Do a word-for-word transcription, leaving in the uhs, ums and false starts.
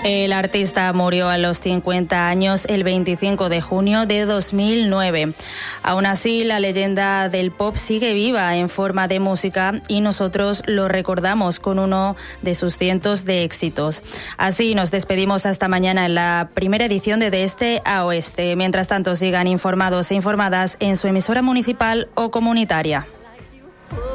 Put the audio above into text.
El artista murió a los cincuenta años el veinticinco de junio de dos mil nueve. Aún así, la leyenda del pop sigue viva en forma de música y nosotros lo recordamos con uno de sus cientos de éxitos. Así nos despedimos hasta mañana en la primera edición de De Este a Oeste. Mientras tanto, sigan informados e informadas en su emisora municipal o comunitaria.